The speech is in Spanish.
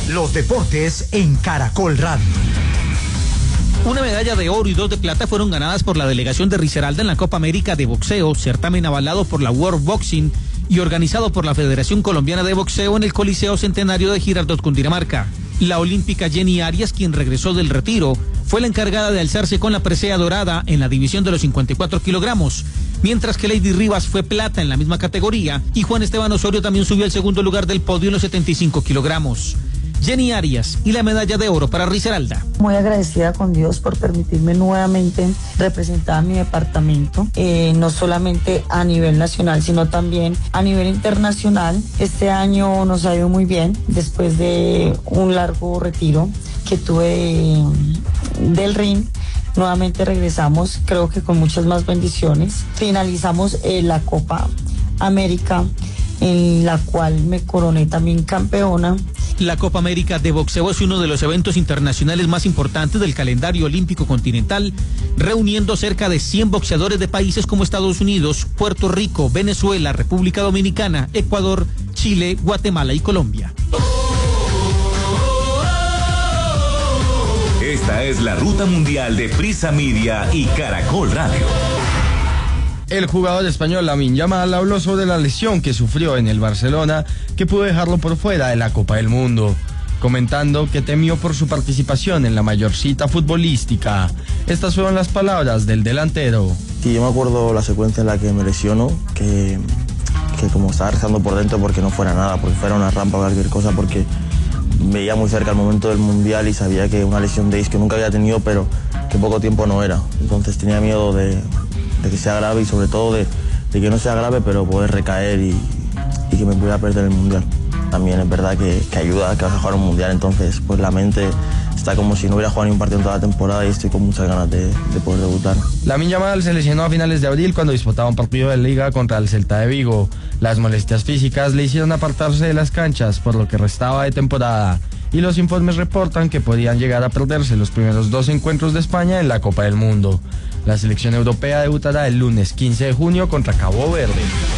Los deportes en Caracol Radio. Una medalla de oro y 2 de plata fueron ganadas por la delegación de Risaralda en la Copa América de Boxeo, certamen avalado por la World Boxing y organizado por la Federación Colombiana de Boxeo en el Coliseo Centenario de Girardot, Cundinamarca. La olímpica Jenny Arias, quien regresó del retiro, fue la encargada de alzarse con la presea dorada en la división de los 54 kilogramos, mientras que Lady Rivas fue plata en la misma categoría y Juan Esteban Osorio también subió al segundo lugar del podio en los 75 kilogramos. Jenny Arias y la medalla de oro para Risaralda. Muy agradecida con Dios por permitirme nuevamente representar a mi departamento, no solamente a nivel nacional, sino también a nivel internacional. Este año nos ha ido muy bien, después de un largo retiro que tuve del ring. Nuevamente regresamos, creo que con muchas más bendiciones. Finalizamos la Copa América, en la cual me coroné también campeona. La Copa América de Boxeo es uno de los eventos internacionales más importantes del calendario olímpico continental, reuniendo cerca de 100 boxeadores de países como Estados Unidos, Puerto Rico, Venezuela, República Dominicana, Ecuador, Chile, Guatemala y Colombia. Esta es la ruta mundial de Prisa Media y Caracol Radio. El jugador español Lamine Yamal habló sobre la lesión que sufrió en el Barcelona, que pudo dejarlo por fuera de la Copa del Mundo, comentando que temió por su participación en la mayor cita futbolística. Estas fueron las palabras del delantero. Sí, yo me acuerdo la secuencia en la que me lesiono, que como estaba rezando por dentro porque no fuera nada, porque fuera una rampa o cualquier cosa, porque veía muy cerca el momento del Mundial y sabía que una lesión de que nunca había tenido, pero que poco tiempo no era. Entonces tenía miedo de que sea grave y sobre todo de que no sea grave, pero poder recaer y que me pudiera perder el Mundial. También es verdad que ayuda a que vas a jugar un Mundial, entonces pues la mente está como si no hubiera jugado ni un partido en toda la temporada y estoy con muchas ganas de poder debutar. Lamine Yamal se lesionó a finales de abril cuando disputaba un partido de Liga contra el Celta de Vigo. Las molestias físicas le hicieron apartarse de las canchas por lo que restaba de temporada, y los informes reportan que podían llegar a perderse los primeros 2 encuentros de España en la Copa del Mundo. La selección europea debutará el lunes 15 de junio contra Cabo Verde.